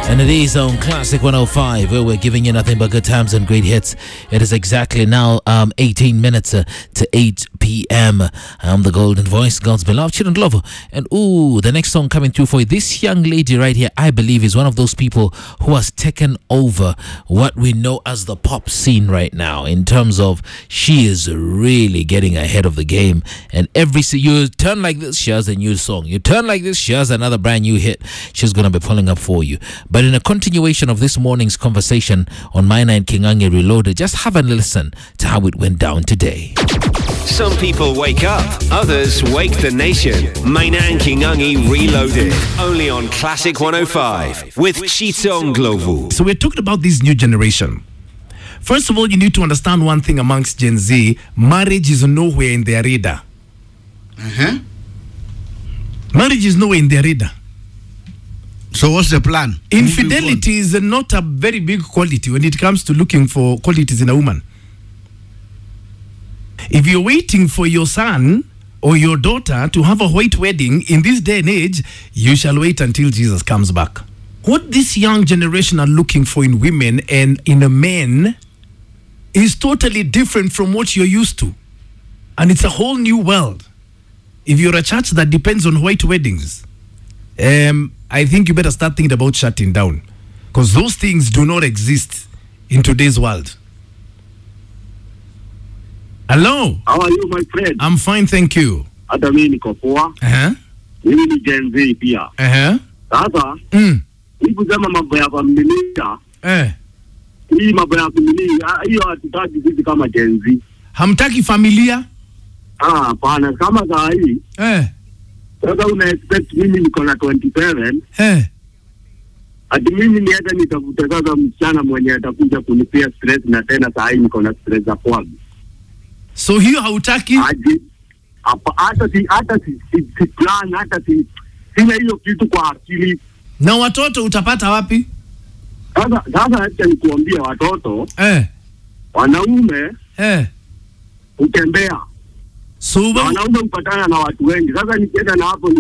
And it is on Classic 105, where we're giving you nothing but good times and great hits. It is exactly now 18 minutes to 8 p.m. I'm the Golden Voice, God's beloved children lover. And the next song coming through for you. This young lady right here, I believe, is one of those people who has taken over what we know as the pop scene right now, in terms of she is really getting ahead of the game. And you turn like this, she has a new song. You turn like this, she has another brand new hit she's going to be pulling up for you. But in a continuation of this morning's conversation on Maina and Kingangi Reloaded, just have a listen to how it went down today. Some people wake up, others wake the nation. Maina and Kingangi Reloaded, only on Classic 105 with Chito Nglovu. So we're talking about this new generation. First of all, you need to understand one thing amongst Gen Z: marriage is nowhere in their radar. Marriage is nowhere in their radar. So what's the plan? Infidelity is not a very big quality when it comes to looking for qualities in a woman. If you're waiting for your son or your daughter to have a white wedding in this day and age, you shall wait until Jesus comes back. What this young generation are looking for in women and in a man is totally different from what you're used to. And it's a whole new world. If you're a church that depends on white weddings, I think you better start thinking about shutting down, because those things do not exist in today's world. Hello. How are you, my friend? I'm fine, thank you. Hata mimi niko poa. Mimi ni Gen Z pia. Sasa, hii kusema mambo ya familia. Hii mambo ya familia, hiyo hatutaki sisi kama Gen Z. Hamtaki familia? Hapana, kama saa hii. Sasa una expect mimi niko na 27. Ati mimi nienda nitafute sasa msichana mwenye atakuja kunipea stress, na tena saa hii niko na stress za kwangu. So hiyo hautaki? Hata si plan, hata sina hiyo kitu kwa akili. Na watoto utapata wapi? Sasa acha nikuambia watoto. Wanaume utembea. So wanaume upatana na watu wengi. Sasa nikienda na hapo